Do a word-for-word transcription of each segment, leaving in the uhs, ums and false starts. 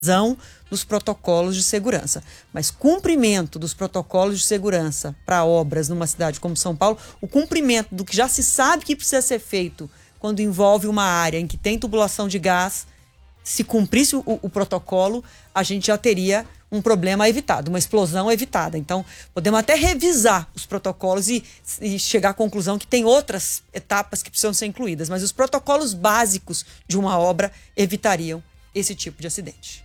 dos protocolos de segurança. Mas cumprimento dos protocolos de segurança para obras numa cidade como São Paulo, o cumprimento do que já se sabe que precisa ser feito quando envolve uma área em que tem tubulação de gás, se cumprisse o, o protocolo, a gente já teria um problema evitado, uma explosão evitada. Então, podemos até revisar os protocolos e, e chegar à conclusão que tem outras etapas que precisam ser incluídas, mas os protocolos básicos de uma obra evitariam esse tipo de acidente.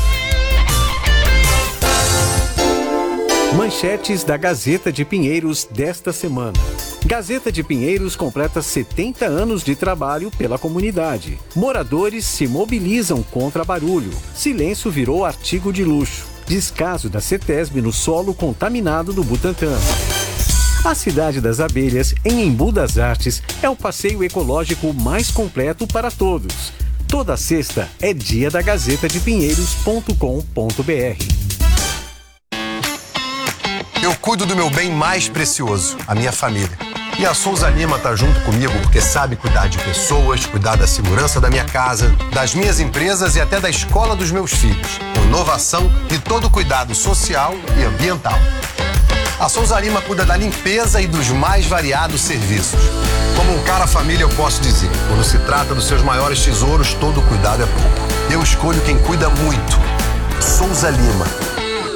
Manchetes da Gazeta de Pinheiros desta semana. Gazeta de Pinheiros completa setenta anos de trabalho pela comunidade. Moradores se mobilizam contra barulho. Silêncio virou artigo de luxo. Descaso da CETESB no solo contaminado do Butantã. A Cidade das Abelhas, em Embu das Artes, é o passeio ecológico mais completo para todos. Toda sexta é dia da gazeta de pinheiros ponto com ponto br. Eu cuido do meu bem mais precioso, a minha família. E a Souza Lima tá junto comigo porque sabe cuidar de pessoas, cuidar da segurança da minha casa, das minhas empresas e até da escola dos meus filhos. Com inovação e todo cuidado social e ambiental. A Souza Lima cuida da limpeza e dos mais variados serviços. Como um cara família, eu posso dizer, quando se trata dos seus maiores tesouros, todo cuidado é pouco. Eu escolho quem cuida muito. Souza Lima.